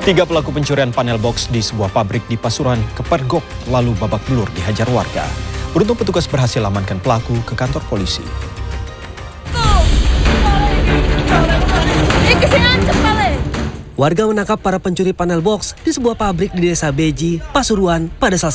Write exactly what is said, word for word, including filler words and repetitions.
Tiga pelaku pencurian panel box di sebuah pabrik di Pasuruan kepergok lalu babak belur dihajar warga. Beruntung petugas berhasil amankan pelaku ke kantor polisi. Warga menangkap para pencuri panel box di sebuah pabrik di Desa Beji, Pasuruan pada Selasa